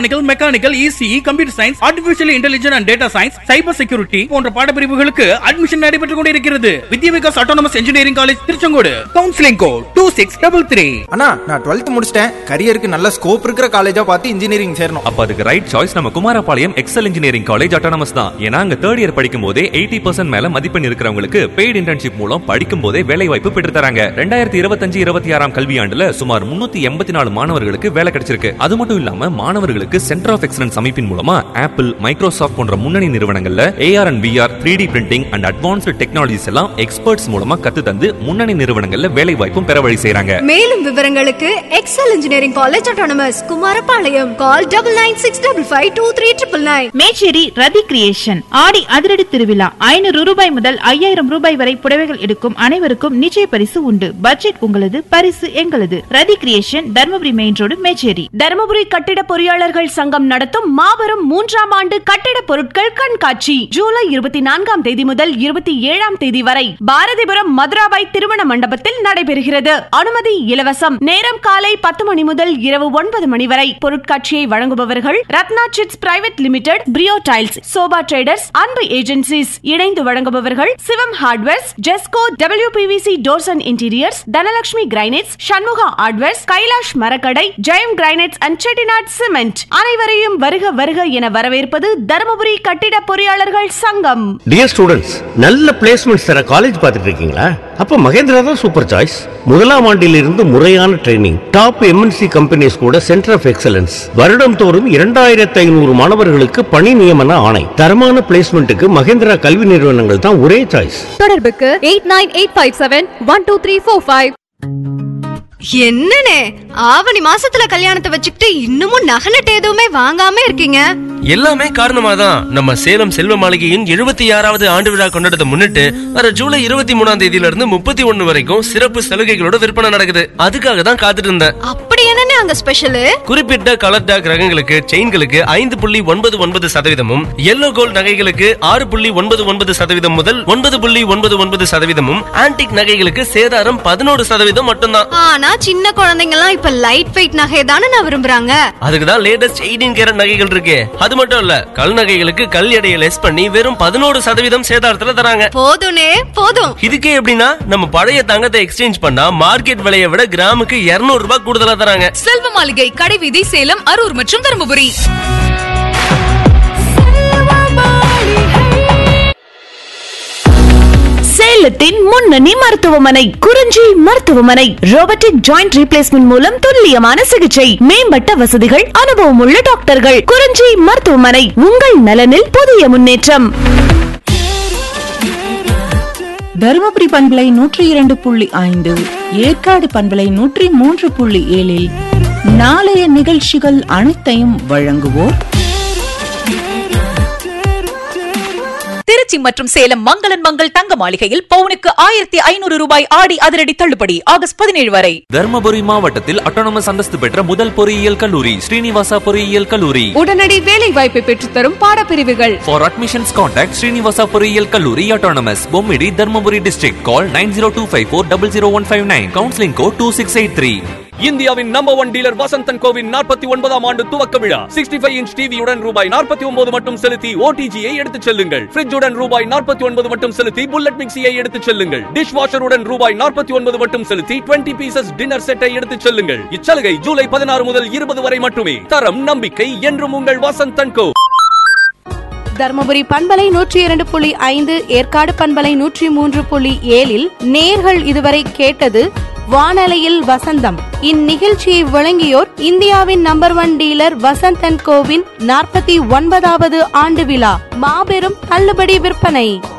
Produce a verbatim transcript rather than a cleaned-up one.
Electronical, mechanical, ECE, computer science, artificial intelligence and data science, cyber security போன்ற பாடப்பிரிவுகளுக்கு admission நடைபெற்றுக் கொண்டிருக்கிறது. வித்யா Vikas autonomous engineering college, Tiruchengode. Counselling code two six double three. அண்ணா, நான் twelfth முடிச்சிட்டேன். கரியருக்கு நல்ல scope இருக்கிற காலேஜா பார்த்து இன்ஜினியரிங் சேரணும். அப்ப அதுக்கு ரைட் சாய்ஸ் நம்ம Kumarapalayam XL engineering college autonomous தான். ஏன்னா அங்க தேர்ட் இயர் படிக்கும் போதே எயிட்டி பர்சன்ட் மேல மதிப்பெண் இருக்கிறவங்களுக்கு பெய்டு இன்டர்ன்ஷிப் மூலம் படிக்கும் போதே வேலை வாய்ப்பு பெற்று தராங்க. ரெண்டாயிரத்தி இருபத்தஞ்சு இருபத்தி ஆறாம் கல்வியாண்டுல சுமார் முன்னூத்தி எண்பத்தி நாலு மாணவர்களுக்கு வேலை கிடைச்சிருக்கு. அது மட்டும் இல்லாம மாணவர்களுக்கு சென்டர் ஆஃப் எக்ஸலன்ஸ் அமைப்பின் மூலமா ஆப்பிள், மைக்ரோசாஃப்ட் போன்ற முன்னணி நிறுவனங்கள்ல AR and VR, three D printing and advanced technologies எல்லாம் எக்ஸ்பர்ட்ஸ் மூலமா கத்து தந்து முன்னணி நிறுவனங்கள்ல வேலை வாய்ப்பும் பெற வழி செய்றாங்க. மேலும் விவரங்களுக்கு XL engineering college autonomous, Kumarapalayam. Call double nine six double five two three triple nine. Mecheri ரதி கிரியேஷன் ஆடி அதிரடி திருவிழா. ஐநூறு ரூபாய் முதல் ஐயாயிரம் ரூபாய் வரை புடவைகள் எடுக்கும் அனைவருக்கும் நிச்சய பரிசு உண்டு. பட்ஜெட் உங்களது, பரிசு எங்களது. ரதி creation, Dharmapuri main road, Mecheri. Dharmapuri கட்டிட பொறியாளர்கள் சங்கம் நடத்தும் மாபெரும் மூன்றாம் ஆண்டு கட்டிட பொருட்கள் கண்காட்சி ஜூலை இருபத்தி நான்காம் தேதி முதல் இருபத்தி ஏழாம் தேதி வரை பாரதிபுரம் மதுராபாய் திருமண மண்டபத்தில் நடைபெறுகிறது. அனுமதி இலவசம். நேரம் காலை பத்து மணி முதல் இரவு ஒன்பது மணி வரை. பொருட்காட்சியை வழங்குபவர்கள் Ratna chits private limited, பிரியோ tiles, sofa traders, அன்பு ஏஜென்சிஸ். இணைந்து வழங்குபவர்கள் சிவம் hardwares, Jesco, WPVC doors and interiors, Dhanalakshmi granites, Shanmuga hardwares, Kailash மரக்கடை, Jayam granites and Chettinad cement. அனைவரையும் வருக வருக என வரவேற்பது தர்மபுரி கட்டிட பொறியாளர்கள் சங்கம். டியர் ஸ்டூடெண்ட்ஸ், நல்ல பிளேஸ்மெண்ட்ஸ் தர காலேஜ் பார்த்துட்டு இருக்கீங்களா? அப்ப மகேந்திரா தான் சூப்பர் சாய்ஸ். முதலாம் ஆண்டில் இருந்து முறையான ட்ரைனிங், டாப் எம்என்சி கம்பெனிஸ் கூட சென்டர் ஆஃப் எக்ஸலன்ஸ், வருடம் தோறும் இரண்டாயிரத்தி ஐநூறு மாணவர்களுக்கு பணி நியமன ஆணை. தரமான பிளேஸ்மெண்ட்டுக்கு மகேந்திரா கல்வி நிறுவனங்கள் தான் ஒரே சாய்ஸ். தொடர்புக்கு eight nine eight five seven one two three four five. என்னனே ஆவணி மாசத்துல கல்யாணத்தை வச்சுக்கிட்டு இன்னமும் நகை நட்டு எதுவுமே வாங்காம இருக்கீங்க? எல்லாமே காரணமாதான் நம்ம சேலம் செல்வ மாளிகையின் எழுபத்தி ஆறாவது ஆண்டு விழா கொண்டாடத்தை முன்னிட்டு வர ஜூலை இருபத்தி மூணாம் தேதியில இருந்து முப்பத்தி ஒண்ணு வரைக்கும் சிறப்பு சலுகைகளோட விற்பனை நடக்குது. அதுக்காக தான் காத்துட்டு இருந்தேன். அப்படி என்னன்னு அங்க ஸ்பெஷல்? குறிப்பிட்ட கலர் டாக் ரகங்களுக்கு, செயின்களுக்கு ஐந்து புள்ளி ஒன்பது ஒன்பது சதவீதமும், எல்லோ கோல்ட் நகைகளுக்கு ஆறு புள்ளி ஒன்பது ஒன்பது சதவீதம் முதல் ஒன்பது புள்ளி ஒன்பது ஒன்பது சதவீதமும், ஆன்டிக் நகைகளுக்கு சேதாரம் பதினோரு சதவீதம் மட்டும்தான். ஆனா சின்ன குழந்தைங்க எல்லாம் இப்ப லைட் வெயிட் நகை தானே நான் விரும்புறாங்க. அதுக்குதான் லேட்டஸ்ட் எயிட்டீன் கேரட் நகைகள் இருக்கு. அது மட்டும் இல்ல, கல் நகைகளுக்கு கல் எடையை லெஸ் பண்ணி வெறும் பதினோரு சதவீதம் சேதாரத்துல தராங்க. போதும்னே போதும். இதுக்கே எப்படின்னா, நம்ம பழைய தங்கத்தை எக்ஸ்சேஞ்ச் பண்ணா மார்க்கெட் விலையை விட கிராமுக்கு இருநூறு ரூபாய் கூடுதலா தராங்க. செல்வ மாளிகை, கடைவீதி, சேலம், அரூர் மற்றும் தர்மபுரி. சேலத்தின் முன்னணி மருத்துவமனை குறிஞ்சி மருத்துவமனை. ரோபோட்டிக் ஜாயிண்ட் ரீப்ளேஸ்மெண்ட் மூலம் துல்லியமான சிகிச்சை, மேம்பட்ட வசதிகள், அனுபவம் உள்ள டாக்டர்கள். குறிஞ்சி மருத்துவமனை, உங்கள் நலனில் புதிய முன்னேற்றம். தருமபுரி பண்பலை நூற்றி இரண்டு புள்ளி ஐந்து, ஏற்காடு பண்பலை நூற்றி மூன்று புள்ளி ஏழில் நாளைய நிகழ்ச்சிகள் அனைத்தையும் வழங்குவோர் திருச்சி மற்றும் சேலம் மங்களன் மங்கள் தங்க மாளிகையில் பவுனுக்கு ஆயிரத்தி ஐநூறு ரூபாய் ஆடி அதிரடி தள்ளுபடி ஆகஸ்ட் பதினேழு வரை. தர்மபுரி மாவட்டத்தில் ஆட்டோனமஸ் அந்தஸ்து பெற்ற முதல் பொறியியல் கல்லூரி ஸ்ரீனிவாசா பொறியியல் கல்லூரி. உடனடி வேலை வாய்ப்பை பெற்றுத்தரும் பாடப்பிரிவுகள். For admissions contact ஸ்ரீனிவாசா பொறியியல் கல்லூரி autonomous, Bommidi, Dharmapuri district. Call nine zero two five four zero zero one five nine. Counseling code two six eight three. இந்தியாவின் number one dealer Vasanthan CoWIN நாற்பத்தி ஒன்பதாம் ஆண்டு துவக்க விழா. சிக்ஸ்டி ஃபைவ் இன்ச் டிவியுடன் ரூபாய் நாற்பத்தி ஒன்பது மட்டும் செலுத்தி ஓடிஜியை எடுத்துச் செல்லுங்கள். ஃப்ரிட்ஜுடன் ரூபாய் நாற்பத்தி ஒன்பது மட்டும் செலுத்தி புல்லட் மிக்சியை எடுத்துச் செல்லுங்கள். டிஷ் வாஷருடன் ரூபாய் நாற்பத்தி ஒன்பது மட்டும் செலுத்தி டுவெண்ட்டி பீசஸ் டின்னர் செட்டை எடுத்துச் செல்லுங்கள். இச்சலுகை ஜூலை பதினாறு முதல் இருபது வரை மட்டுமே. தரம், நம்பிக்கை என்றும் உங்கள் வசந்தன் கோ. தர்மபுரி பண்பலை நூற்றி இரண்டு புள்ளி ஐந்து, ஏற்காடு பண்பலை நூற்றி மூன்று புள்ளி ஏழில் நேர்கள் இதுவரை கேட்டது வானலையில் வசந்தம். இந்நிகழ்ச்சியை வழங்கியோர் இந்தியாவின் number one dealer Vasanthan CoWIN நாற்பத்தி ஒன்பதாவது ஆண்டு விழா மாபெரும் தள்ளுபடி விற்பனை.